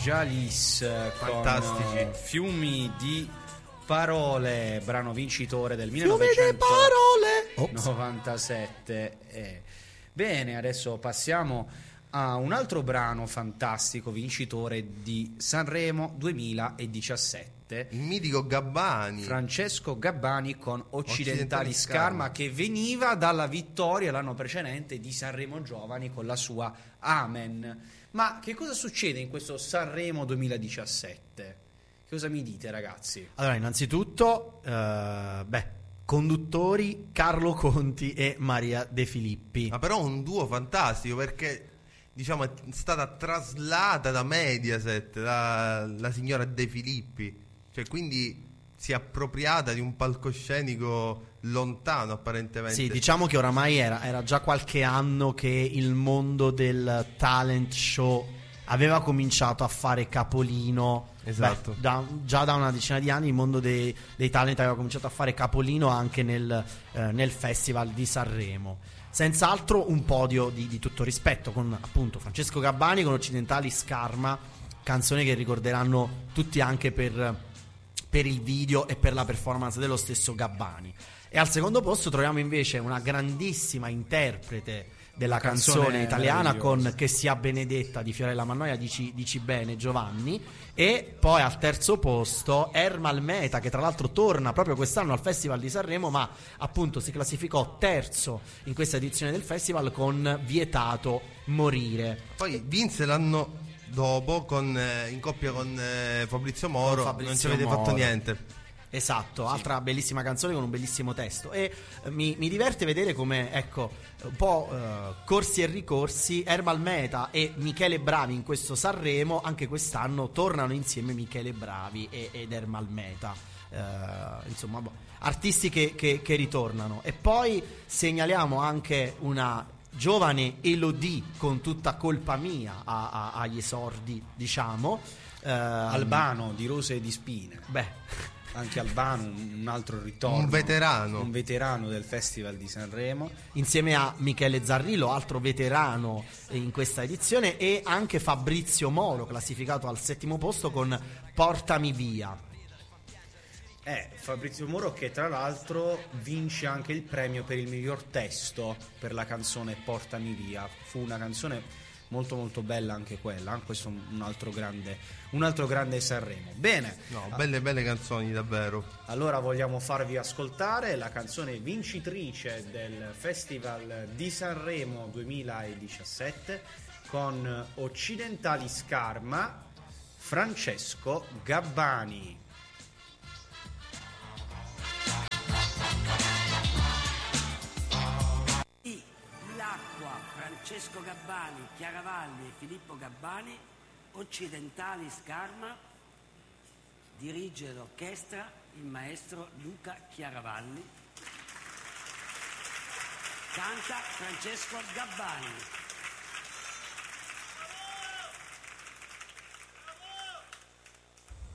Jalis fantastici, con Fiumi di parole, brano vincitore del Fiumi di parole 1997. Bene, adesso passiamo a un altro brano fantastico vincitore di Sanremo 2017. il mitico Gabbani, Francesco Gabbani con Occidentali Scarma, che veniva dalla vittoria l'anno precedente di Sanremo Giovani con la sua Amen. Ma che cosa succede in questo Sanremo 2017? Cosa mi dite, ragazzi? Allora, innanzitutto, conduttori Carlo Conti e Maria De Filippi. ma però un duo fantastico, perché diciamo è stata traslata da Mediaset la signora De Filippi, cioè quindi si è appropriata di un palcoscenico lontano apparentemente. Sì, diciamo che oramai era già qualche anno che il mondo del talent show aveva cominciato a fare capolino. Esatto. Già da una decina di anni il mondo dei talent aveva cominciato a fare capolino anche nel Festival di Sanremo. Senz'altro un podio di tutto rispetto, con appunto Francesco Gabbani con Occidentali Scarma, canzone che ricorderanno tutti anche per il video e per la performance dello stesso Gabbani. E al secondo posto troviamo invece una grandissima interprete della canzone italiana con Che sia benedetta di Fiorella Mannoia, dici bene Giovanni. E poi al terzo posto Ermal Meta, che tra l'altro torna proprio quest'anno al Festival di Sanremo, ma appunto si classificò terzo in questa edizione del festival con Vietato morire. Poi vinse l'anno dopo in coppia con Fabrizio Moro, non ci avete fatto niente. Esatto, altra bellissima canzone con un bellissimo testo. E mi diverte vedere come, ecco, un po' corsi e ricorsi, Ermal Meta e Michele Bravi in questo Sanremo, anche quest'anno tornano insieme Michele Bravi ed Ermal Meta. Insomma, artisti che ritornano. E poi segnaliamo anche una giovane Elodie con Tutta colpa mia agli esordi, diciamo. Albano di Rose e di Spine. Beh, anche Albano, un altro ritorno, un veterano del Festival di Sanremo, insieme a Michele Zarrillo, altro veterano in questa edizione, e anche Fabrizio Moro, classificato al settimo posto con Portami via. Fabrizio Moro, che tra l'altro vince anche il premio per il miglior testo per la canzone Portami via. Fu una canzone molto molto bella anche quella. Questo è un altro grande Sanremo. Bene, belle canzoni davvero. Allora vogliamo farvi ascoltare la canzone vincitrice del Festival di Sanremo 2017 con Occidentali Scarma, Francesco Gabbani. Francesco Gabbani, Chiaravalli e Filippo Gabbani, Occidentali Scarma, dirige l'orchestra il maestro Luca Chiaravalli, canta Francesco Gabbani.